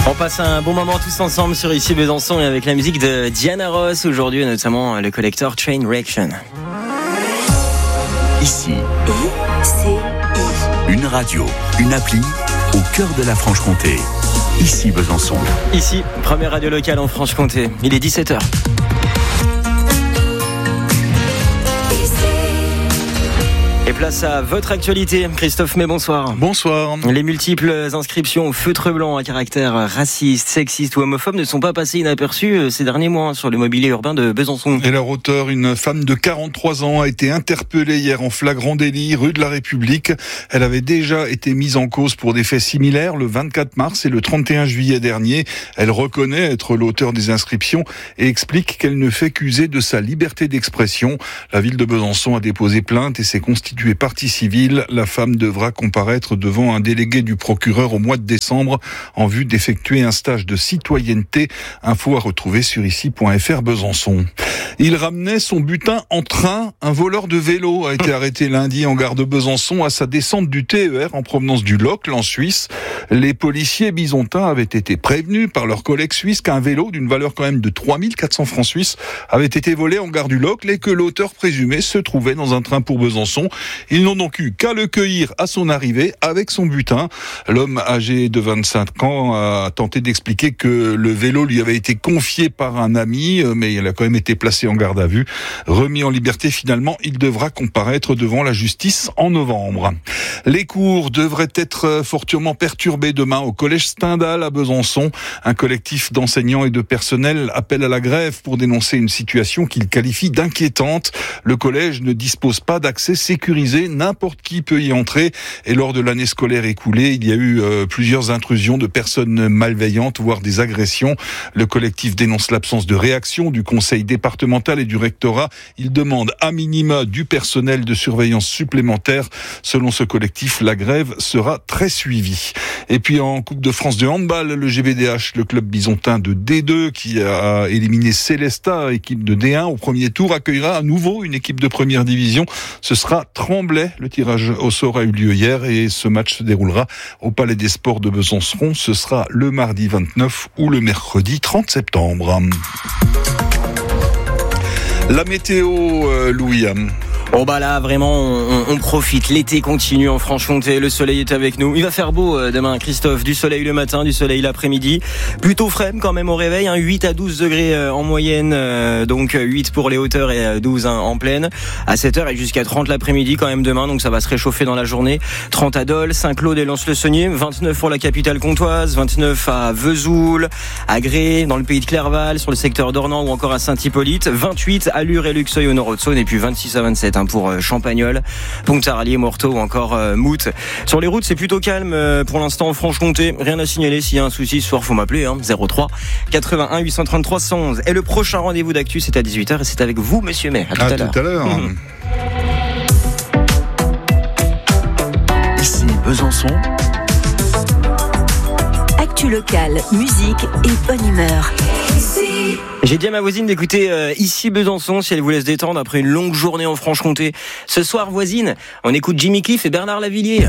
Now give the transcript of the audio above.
On passe un bon moment tous ensemble sur Ici Besançon et avec la musique de Diana Ross aujourd'hui, notamment le collector Train Reaction. Ici, une radio, une appli au cœur de la Franche-Comté. Ici Besançon. Ici, première radio locale en Franche-Comté. Il est 17h. Et place à votre actualité. Christophe May, bonsoir. Bonsoir. Les multiples inscriptions au feutre blanc à caractère raciste, sexiste ou homophobe ne sont pas passées inaperçues ces derniers mois sur le mobilier urbain de Besançon. Et leur auteur, une femme de 43 ans, a été interpellée hier en flagrant délit rue de la République. Elle avait déjà été mise en cause pour des faits similaires le 24 mars et le 31 juillet dernier. Elle reconnaît être l'auteur des inscriptions et explique qu'elle ne fait qu'user de sa liberté d'expression. La ville de Besançon a déposé plainte et s'est constituée partie civile. La femme devra comparaître devant un délégué du procureur au mois de décembre en vue d'effectuer un stage de citoyenneté. Info à retrouver sur ici.fr Besançon. Il ramenait son butin en train. Un voleur de vélo a été arrêté lundi en gare de Besançon à sa descente du TER en provenance du Locle en Suisse. Les policiers bisontins avaient été prévenus par leurs collègues suisses qu'un vélo d'une valeur quand même de 3400 francs suisses avait été volé en gare du Locle et que l'auteur présumé se trouvait dans un train pour Besançon. Ils n'ont donc eu qu'à le cueillir à son arrivée avec son butin. L'homme âgé de 25 ans a tenté d'expliquer que le vélo lui avait été confié par un ami, mais il a quand même été placé en garde à vue. Remis en liberté finalement, il devra comparaître devant la justice en novembre. Les cours devraient être fortement perturbés demain au collège Stendhal à Besançon. Un collectif d'enseignants et de personnel appelle à la grève pour dénoncer une situation qu'il qualifie d'inquiétante. Le collège ne dispose pas d'accès sécurisé. N'importe qui peut y entrer. Et lors de l'année scolaire écoulée, il y a eu plusieurs intrusions de personnes malveillantes, voire des agressions. Le collectif dénonce l'absence de réaction du conseil départemental et du rectorat. Il demande à minima du personnel de surveillance supplémentaire. Selon ce collectif, la grève sera très suivie. Et puis en Coupe de France de handball, le GBDH, le club bisontin de D2 qui a éliminé Célestat, équipe de D1 au premier tour, accueillera à nouveau une équipe de première division. Ce sera Tremblay. Le tirage au sort a eu lieu hier et ce match se déroulera au Palais des Sports de Besançon. Ce sera le mardi 29 ou le mercredi 30 septembre. La météo, Louis. Oh bah là vraiment on profite, l'été continue en Franche-Comté, le soleil est avec nous, il va faire beau demain Christophe, du soleil le matin, du soleil l'après-midi, plutôt frais quand même au réveil, 8 à 12 degrés en moyenne, donc 8 pour les hauteurs et 12 en plaine, à 7h et jusqu'à 30 l'après-midi quand même demain, donc ça va se réchauffer dans la journée, 30 à Dole, Saint-Claude et Lens-le-Saunier, 29 pour la capitale comtoise, 29 à Vesoul, à Gré, dans le pays de Clerval, sur le secteur d'Ornans ou encore à Saint-Hippolyte, 28 à Lure et Luxeuil au nord-de-Saône et puis 26 à 27 pour Champagnole, Pontarlier, Morteau ou encore Mout. Sur les routes, c'est plutôt calme pour l'instant en Franche-Comté. Rien à signaler. S'il y a un souci ce soir, faut m'appeler 03 81 833 111. Et le prochain rendez-vous d'actu, c'est à 18h et c'est avec vous, monsieur May. À tout à l'heure. Ici Besançon. Actu locale, musique et bonne humeur. J'ai dit à ma voisine d'écouter Ici Besançon si elle voulait se détendre après une longue journée en Franche-Comté. Ce soir, voisine, on écoute Jimmy Cliff et Bernard Lavillier.